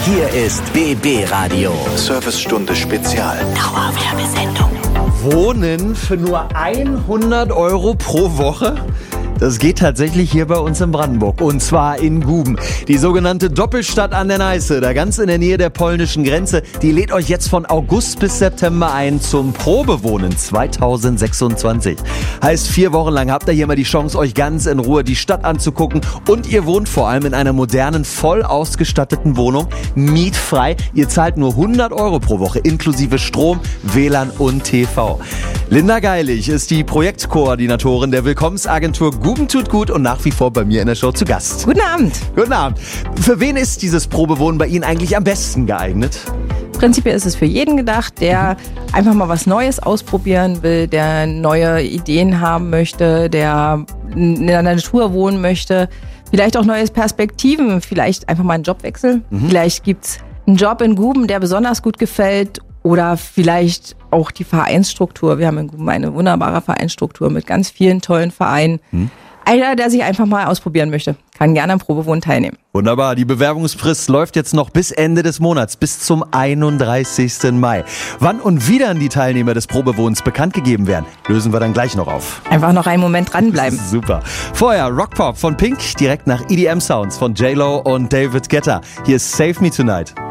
Hier ist BB Radio. Servicestunde Spezial. Dauerwerbesendung. Wohnen für nur 100 € pro Woche? Das geht tatsächlich hier bei uns in Brandenburg, und zwar in Guben. Die sogenannte Doppelstadt an der Neiße, da ganz in der Nähe der polnischen Grenze, die lädt euch jetzt von August bis September ein zum Probewohnen 2026. Heißt, 4 Wochen lang habt ihr hier mal die Chance, euch ganz in Ruhe die Stadt anzugucken, und ihr wohnt vor allem in einer modernen, voll ausgestatteten Wohnung, mietfrei. Ihr zahlt nur 100 € pro Woche, inklusive Strom, WLAN und TV. Linda Geilig ist die Projektkoordinatorin der Willkommensagentur Guben tut gut und nach wie vor bei mir in der Show zu Gast. Guten Abend. Guten Abend. Für wen ist dieses Probewohnen bei Ihnen eigentlich am besten geeignet? Prinzipiell ist es für jeden gedacht, der einfach mal was Neues ausprobieren will, der neue Ideen haben möchte, der in der Natur wohnen möchte, vielleicht auch neue Perspektiven, vielleicht einfach mal einen Jobwechsel. Vielleicht gibt's einen Job in Guben, der besonders gut gefällt, oder vielleicht auch die Vereinsstruktur. Wir haben in Guben eine wunderbare Vereinsstruktur mit ganz vielen tollen Vereinen. Einer, der sich einfach mal ausprobieren möchte, kann gerne am Probewohnen teilnehmen. Wunderbar, die Bewerbungsfrist läuft jetzt noch bis Ende des Monats, bis zum 31. Mai. Wann und wie dann die Teilnehmer des Probewohnens bekannt gegeben werden, lösen wir dann gleich noch auf. Einfach noch einen Moment dranbleiben. Super. Vorher Rockpop von Pink, direkt nach EDM Sounds von J-Lo und David Guetta. Hier ist Save Me Tonight.